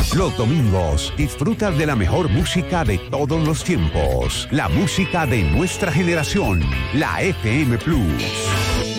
Los domingos disfruta de la mejor música de todos los tiempos. La música de nuestra generación. La FM Plus.